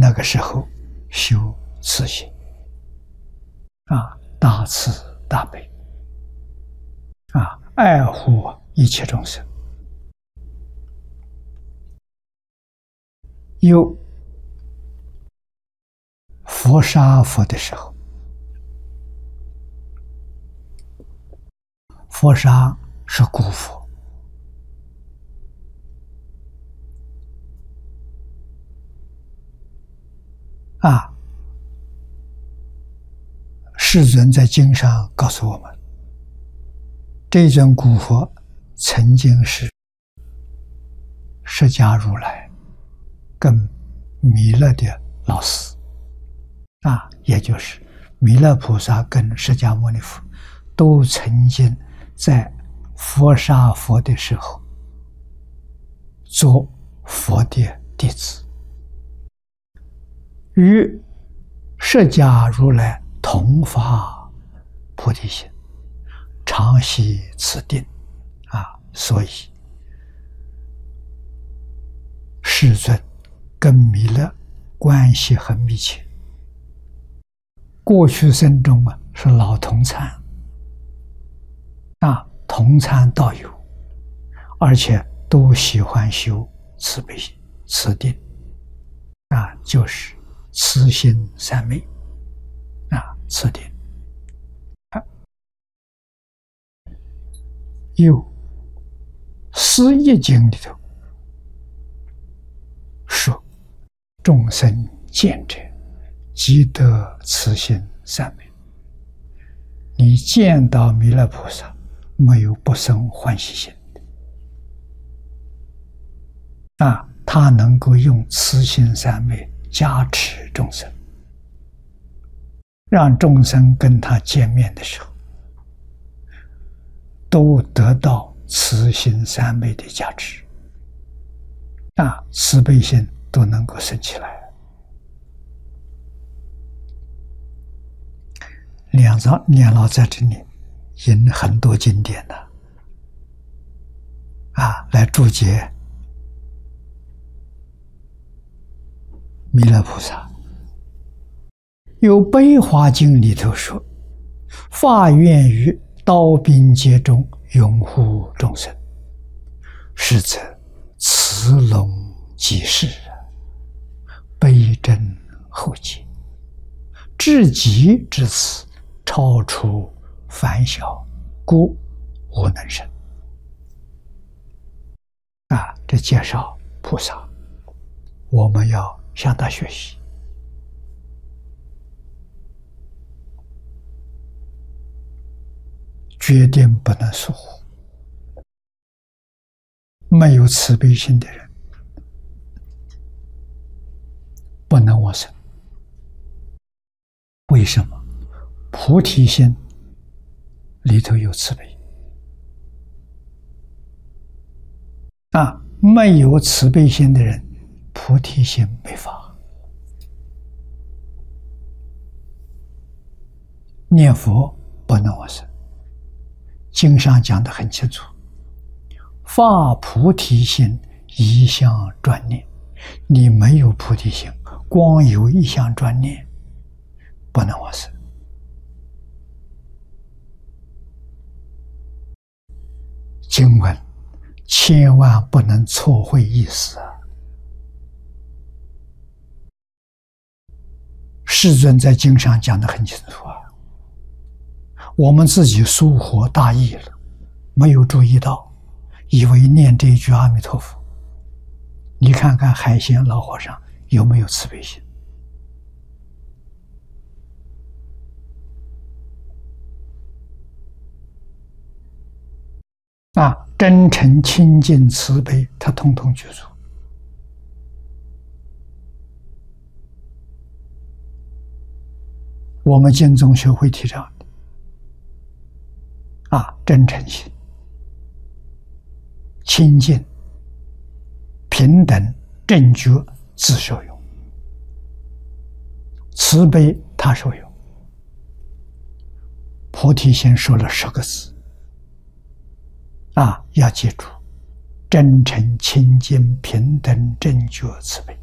那个时候修慈心大慈大悲爱护一切众生。有佛杀佛的时候，佛杀是古佛，世尊在经上告诉我们，这尊古佛曾经是释迦如来跟弥勒的老师也就是弥勒菩萨跟释迦牟尼佛都曾经在佛杀佛的时候做佛的弟子，与释迦如来同发菩提心，常习此定所以世尊跟弥勒关系很密切。过去生中是老同参同参道友，而且都喜欢修慈悲心、慈定就是慈心三昧慈定。有《思义经》里头说，众生见者即得慈心三昧。你见到弥勒菩萨，没有不生欢喜心他能够用慈心三昧加持众生，让众生跟他见面的时候都得到慈心三昧的加持慈悲心都能够升起来。念老在这里引很多经典来注解弥勒菩萨。有《悲华经》里头说，发愿于刀兵劫中拥护众生，实则慈龙济世，悲珍厚结，至极之慈，超出凡小，故无能生。这介绍菩萨，我们要向他学习。决定不能疏忽。没有慈悲心的人不能往生。为什么？菩提心里头有慈悲没有慈悲心的人，菩提心没发。念佛不能往生。经上讲得很清楚，发菩提心，一向专念。你没有菩提心，光有一向专念，不能往生。经文千万不能错会意思世尊在经上讲得很清楚我们自己疏忽大意了，没有注意到，以为念这一句阿弥陀佛。你看看海鲜老和尚有没有慈悲心？真诚清净慈悲，他统统具足。我们经宗学会提倡真诚心、清净、平等、正觉自受用，慈悲他受用。菩提心说了10个字要记住：真诚、清净、平等、正觉、慈悲。